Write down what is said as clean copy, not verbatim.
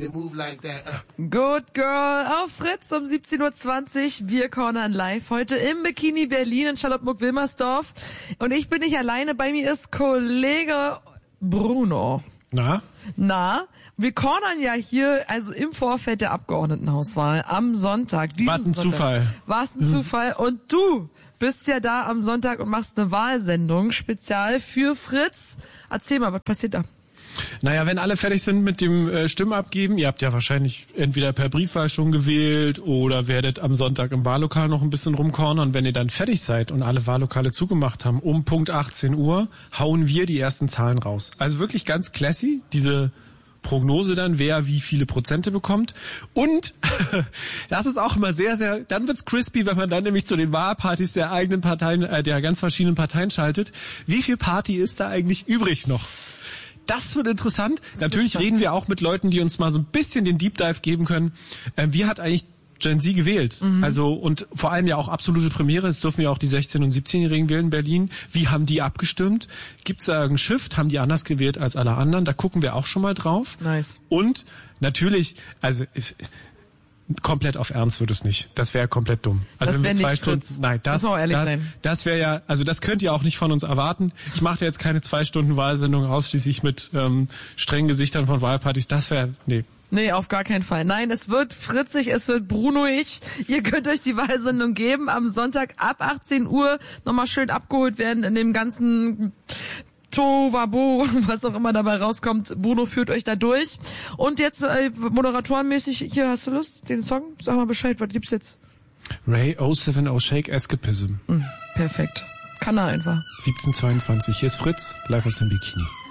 Good Girl auf Fritz um 17.20 Uhr. Wir cornern live heute im Bikini Berlin in Charlottenburg-Wilmersdorf. Und ich bin nicht alleine, bei mir ist Kollege Bruno. Na, wir cornern ja hier, also im Vorfeld der Abgeordnetenhauswahl am Sonntag. War ein Zufall. War's ein Zufall. Und du bist ja da am Sonntag und machst eine Wahlsendung spezial für Fritz. Erzähl mal, was passiert da? Naja, wenn alle fertig sind mit dem Stimmen abgeben, ihr habt ja wahrscheinlich entweder per Briefwahl schon gewählt oder werdet am Sonntag im Wahllokal noch ein bisschen rumcornern. Wenn ihr dann fertig seid und alle Wahllokale zugemacht haben, um Punkt 18 Uhr, hauen wir die ersten Zahlen raus. Also wirklich ganz classy, diese Prognose dann, wer wie viele Prozente bekommt. Und das ist auch immer sehr, sehr, dann wird's crispy, wenn man dann nämlich zu den Wahlpartys der eigenen Parteien, der ganz verschiedenen Parteien schaltet. Wie viel Party ist da eigentlich übrig noch? Das wird interessant. Natürlich reden wir auch mit Leuten, die uns mal so ein bisschen den Deep Dive geben können. Wie hat eigentlich Gen Z gewählt? Also, und vor allem ja auch absolute Premiere. Es dürfen ja auch die 16- und 17-Jährigen wählen in Berlin. Wie haben die abgestimmt? Gibt's da einen Shift? Haben die anders gewählt als alle anderen? Da gucken wir auch schon mal drauf. Nice. Und natürlich, also komplett auf Ernst wird es nicht. Das wäre komplett dumm. Also das wenn wir nicht 2 Stunden, nein, das wäre ja, also das könnt ihr auch nicht von uns erwarten. Ich mache ja jetzt keine 2 Stunden Wahlsendung ausschließlich mit strengen Gesichtern von Wahlpartys. Das wäre, nee. Nee, auf gar keinen Fall. Nein, es wird fritzig, es wird Brunoig. Ihr könnt euch die Wahlsendung geben. Am Sonntag ab 18 Uhr nochmal schön abgeholt werden in dem ganzen Tovabo, was auch immer dabei rauskommt. Bruno führt euch da durch. Und jetzt moderatorenmäßig, hier, hast du Lust, den Song? Sag mal Bescheid, was gibt's jetzt? Ray 070 Shake Escapism. Perfekt. Kann er einfach. 17:22. Hier ist Fritz, live aus dem Bikini.